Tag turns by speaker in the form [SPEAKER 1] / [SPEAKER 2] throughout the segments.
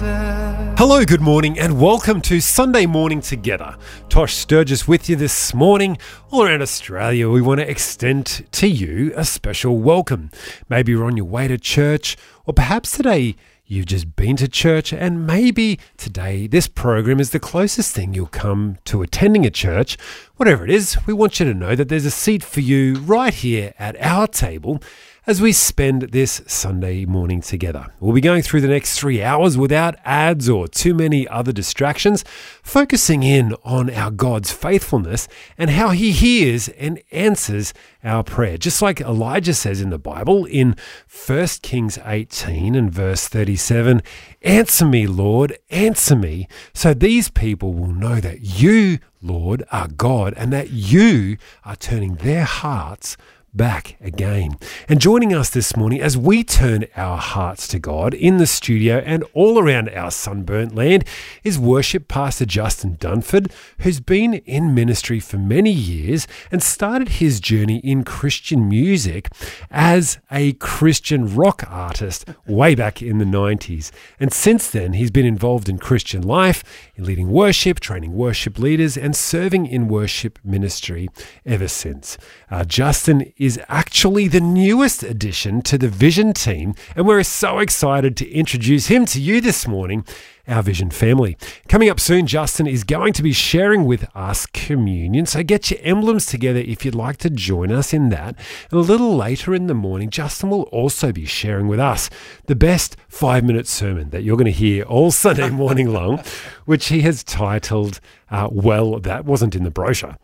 [SPEAKER 1] Hello, good morning, and welcome to Sunday Morning Together. Tosh Sturgis with you this morning. All around Australia, we want to extend to you a special welcome. Maybe you're on your way to church, or perhaps today you've just been to church, and maybe today this program is the closest thing you'll come to attending a church. Whatever it is, we want you to know that there's a seat for you right here at our table as we spend this Sunday morning together. We'll be going through the next 3 hours without ads or too many other distractions, focusing in on our God's faithfulness and how He hears and answers our prayer. Just like Elijah says in the Bible in 1 Kings 18 and verse 37, "Answer me, Lord, answer me, so these people will know that you, Lord, are God and that you are turning their hearts back again." And joining us this morning as we turn our hearts to God in the studio and all around our sunburnt land is worship pastor Justin Dunford, who's been in ministry for many years and started his journey in Christian music as a Christian rock artist way back in the 90s. And since then, he's been involved in Christian life, in leading worship, training worship leaders, and serving in worship ministry ever since. Justin is actually the newest addition to the Vision team, and we're so excited to introduce him to you this morning, our Vision family. Coming up soon, Justin is going to be sharing with us communion, so get your emblems together if you'd like to join us in that. And a little later in the morning, Justin will also be sharing with us the best 5-minute sermon that you're going to hear all Sunday morning long, which he has titled, Well, That Wasn't in the Brochure.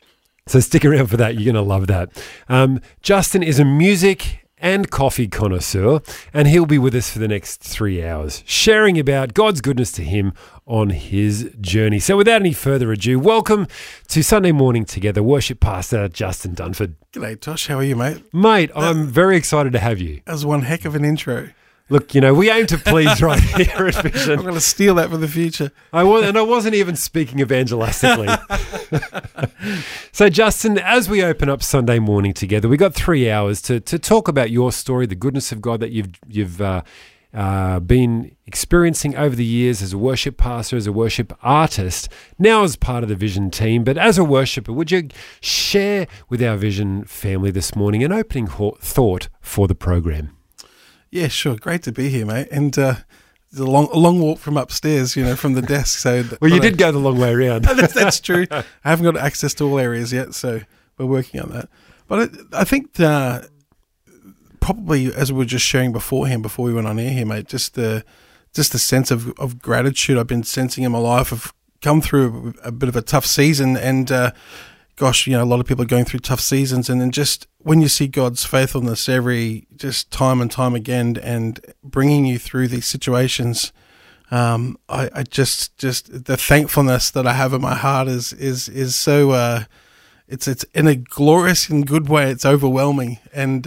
[SPEAKER 1] So stick around for that. You're going to love that. Justin is a music and coffee connoisseur, and he'll be with us for the next 3 hours, sharing about God's goodness to him on his journey. So without any further ado, welcome to Sunday Morning Together, worship pastor Justin Dunford.
[SPEAKER 2] G'day, Tosh. How are you, mate?
[SPEAKER 1] Mate, I'm very excited to have you.
[SPEAKER 2] That was one heck of an intro.
[SPEAKER 1] Look, you know, we aim to please right here at Vision.
[SPEAKER 2] I'm going to steal that for the future.
[SPEAKER 1] I wasn't even speaking evangelistically. So, Justin, as we open up Sunday Morning Together, we got 3 hours to talk about your story, the goodness of God that you've been experiencing over the years as a worship pastor, as a worship artist, now as part of the Vision team. But as a worshipper, would you share with our Vision family this morning an opening thought for the program?
[SPEAKER 2] Yeah, sure. Great to be here, mate. And it's a long walk from upstairs, from the desk. So,
[SPEAKER 1] well, you did go the long way around.
[SPEAKER 2] That's true. I haven't got access to all areas yet, so we're working on that. But I think probably, as we were just sharing beforehand, before we went on air here, mate, just the sense of gratitude I've been sensing in my life. I've come through a bit of a tough season, and gosh, a lot of people are going through tough seasons, and then just when you see God's faithfulness just time and time again, and bringing you through these situations, I just the thankfulness that I have in my heart is so it's in a glorious and good way. It's overwhelming, and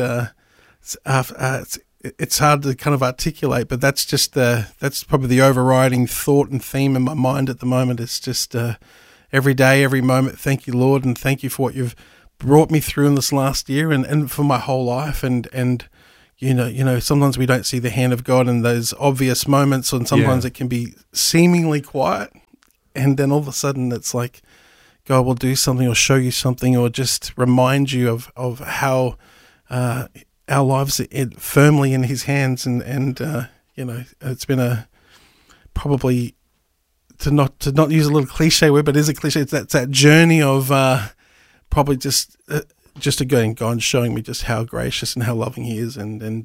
[SPEAKER 2] it's hard to kind of articulate, but that's probably the overriding thought and theme in my mind at the moment. It's just every day, every moment, thank you, Lord, and thank you for what you've brought me through in this last year and for my whole life. And sometimes we don't see the hand of God in those obvious moments, and sometimes it can be seemingly quiet, and then all of a sudden it's like God will do something or show you something or just remind you of how our lives are firmly in His hands. And it's been probably to not use a little cliche word, but it is a cliche. It's that journey of probably just again God showing me just how gracious and how loving He is, and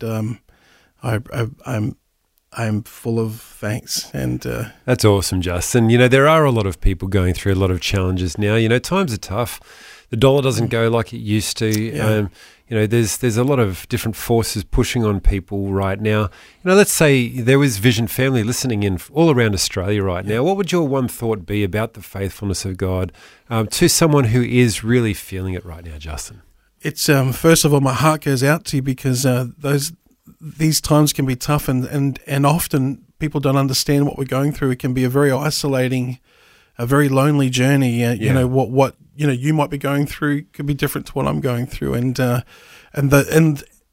[SPEAKER 2] I'm full of thanks. And
[SPEAKER 1] that's awesome, Justin. There are a lot of people going through a lot of challenges now. Times are tough. The dollar doesn't go like it used to.
[SPEAKER 2] Yeah.
[SPEAKER 1] There's a lot of different forces pushing on people right now. Let's say there was Vision family listening in all around Australia right now. What would your one thought be about the faithfulness of God to someone who is really feeling it right now, Justin?
[SPEAKER 2] It's first of all, my heart goes out to you, because these times can be tough, and often people don't understand what we're going through. It can be a very isolating, a very lonely journey. What you might be going through could be different to what I'm going through, and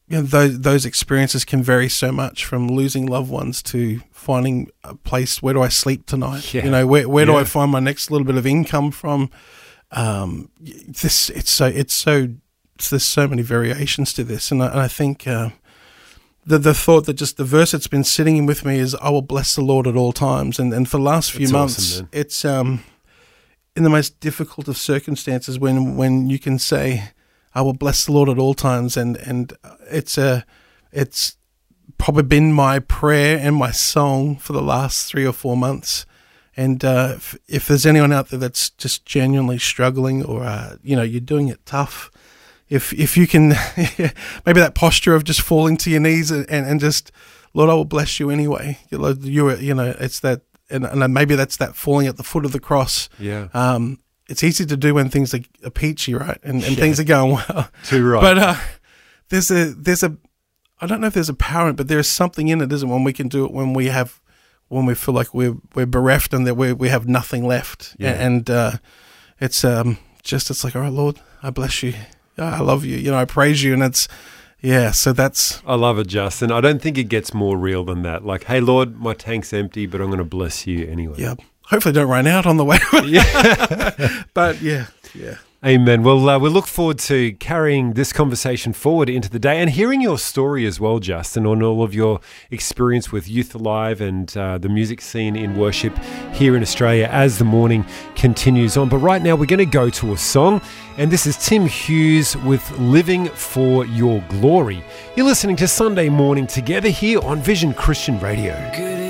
[SPEAKER 2] those experiences can vary so much, from losing loved ones to finding a place. Where do I sleep tonight?
[SPEAKER 1] Yeah.
[SPEAKER 2] Where do I find my next little bit of income from? There's so many variations to this, and I think the thought that just the verse that's been sitting with me is, I will bless the Lord at all times, and for the last few months,
[SPEAKER 1] awesome,
[SPEAKER 2] it's in the most difficult of circumstances when you can say, I will bless the Lord at all times, and it's probably been my prayer and my song for the last 3 or 4 months. And if there's anyone out there that's just genuinely struggling, or you're doing it tough, if you can, maybe that posture of just falling to your knees and just, Lord, I will bless you anyway. It's that, and maybe that's that falling at the foot of the cross.
[SPEAKER 1] Yeah.
[SPEAKER 2] It's easy to do when things are peachy, right? And things are going well.
[SPEAKER 1] Too right.
[SPEAKER 2] But there's a I don't know if there's a power in it, but there's something in it, isn't it, when we can do it when we feel like we're bereft and that we have nothing left.
[SPEAKER 1] Yeah.
[SPEAKER 2] And it's like, all right, Lord, I bless you. I love you. I praise you. And so that's...
[SPEAKER 1] I love it, Justin. I don't think it gets more real than that. Like, hey, Lord, my tank's empty, but I'm going to bless you anyway.
[SPEAKER 2] Yeah. Hopefully don't run out on the way.
[SPEAKER 1] Yeah.
[SPEAKER 2] But yeah.
[SPEAKER 1] Amen. Well, we look forward to carrying this conversation forward into the day and hearing your story as well, Justin, on all of your experience with Youth Alive and the music scene in worship here in Australia as the morning continues on. But right now we're going to go to a song, and this is Tim Hughes with Living for Your Glory. You're listening to Sunday Morning Together here on Vision Christian Radio.
[SPEAKER 3] Good